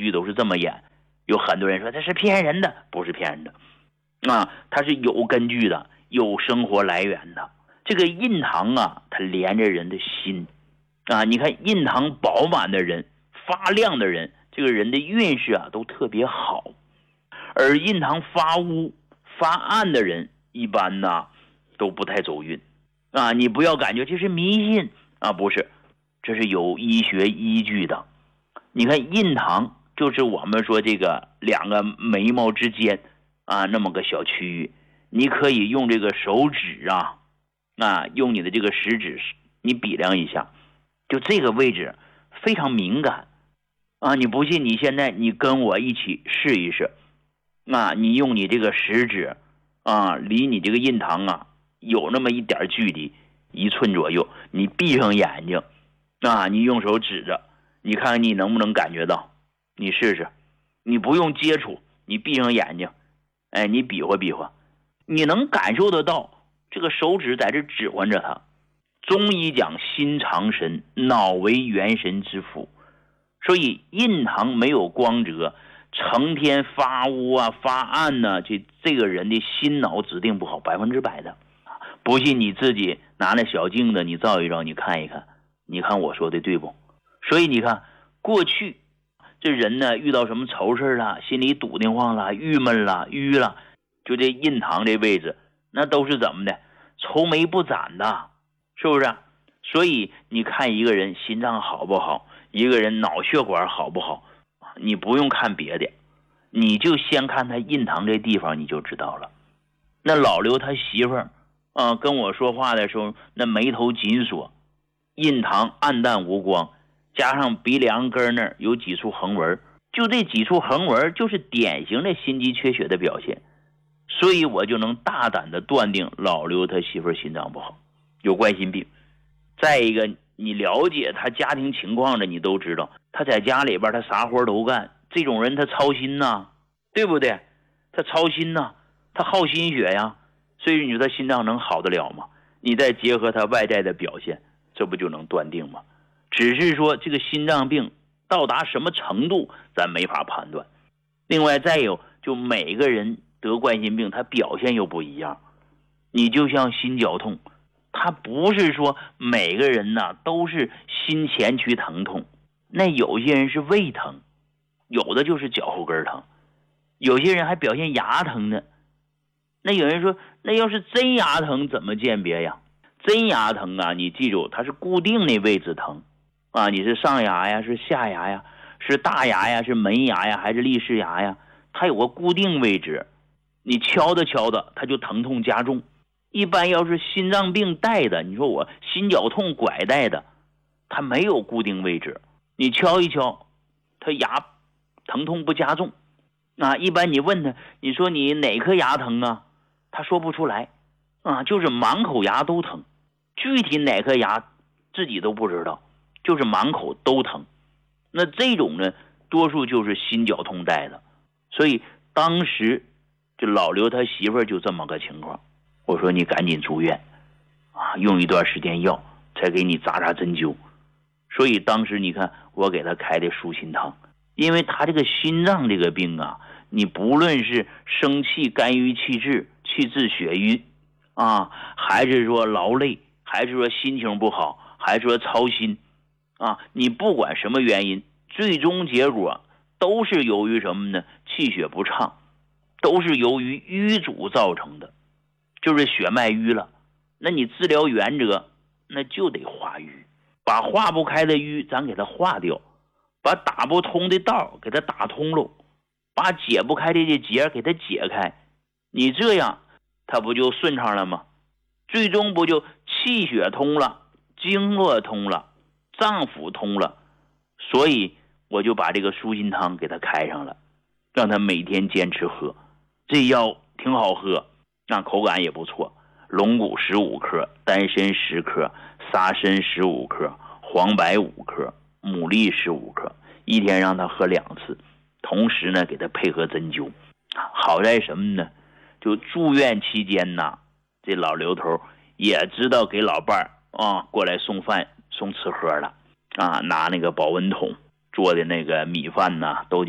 剧都是这么演。有很多人说这是骗人的，不是骗人的它是有根据的，有生活来源的。这个印堂它连着人的心你看印堂饱满的人，发亮的人，这个人的运势都特别好。而印堂发乌发暗的人一般都不太走运你不要感觉这是迷信不是，这是有医学依据的。你看印堂就是我们说这个两个眉毛之间那么个小区域，你可以用这个手指用你的这个食指你比量一下，就这个位置非常敏感你不信你现在你跟我一起试一试你用你这个食指离你这个印堂有那么一点距离，1寸左右，你闭上眼睛你用手指着，你看看你能不能感觉到，你试试，你不用接触，你闭上眼睛你比划比划，你能感受得到这个手指在这指唤着它。中医讲心藏神，脑为元神之府，所以印堂没有光泽，成天发乌发暗这个人的心脑指定不好，100%的。不信你自己拿那小镜子你照一照，你看一看，你看我说的对不？所以你看过去这人呢遇到什么愁事了，心里堵得慌了，郁闷了，淤了，就这印堂这位置那都是怎么的，愁眉不展的，是不是？所以你看一个人心脏好不好，一个人脑血管好不好，你不用看别的，你就先看他印堂这地方你就知道了。那老刘他媳妇儿跟我说话的时候那眉头紧锁，印堂暗淡无光，加上鼻梁根那儿有几处横纹，就这几处横纹就是典型的心肌缺血的表现。所以我就能大胆的断定老刘他媳妇儿心脏不好，有冠心病。再一个你了解他家庭情况的，你都知道他在家里边他啥活都干，这种人他操心对不对？他操心他耗心血呀，所以你说他心脏能好得了吗？你再结合他外在的表现，这不就能断定吗？只是说这个心脏病到达什么程度咱没法判断。另外再有就每个人得冠心病他表现又不一样，你就像心绞痛，他不是说每个人都是心前区疼痛，那有些人是胃疼，有的就是脚后跟疼，有些人还表现牙疼呢。那有人说那要是真牙疼怎么鉴别呀？真牙疼你记住它是固定的位置疼你是上牙呀，是下牙呀，是大牙呀，是门牙呀，还是立式牙呀，它有个固定位置，你敲着敲着它就疼痛加重。一般要是心脏病带的，你说我心绞痛拐带的，它没有固定位置，你敲一敲它牙疼痛不加重一般你问他，你说你哪颗牙疼他说不出来就是满口牙都疼，具体哪颗牙自己都不知道，就是满口都疼。那这种呢多数就是心绞痛带的。所以当时这老刘他媳妇儿就这么个情况，我说你赶紧住院用一段时间药，才给你扎扎针灸。所以当时你看我给他开的舒心汤，因为他这个心脏这个病你不论是生气肝郁气滞，气滞血瘀还是说劳累，还是说心情不好，还是说操心你不管什么原因，最终结果都是由于什么呢？气血不畅，都是由于瘀阻造成的，就是血脉瘀了。那你治疗原则那就得化瘀，把化不开的瘀咱给它化掉，把打不通的道给它打通了，把解不开的这结给它解开，你这样它不就顺畅了吗？最终不就气血通了，经络通了，脏腑通了。所以我就把这个舒心汤给它开上了，让他每天坚持喝。这药挺好喝，那口感也不错。龙骨15克，丹参10克，沙参15克，黄柏5克，牡蛎15克，一天让他喝2次，同时呢给他配合针灸。好在什么呢？就住院期间这老刘头也知道给老伴儿过来送饭送吃喝了拿那个保温桶做的那个米饭都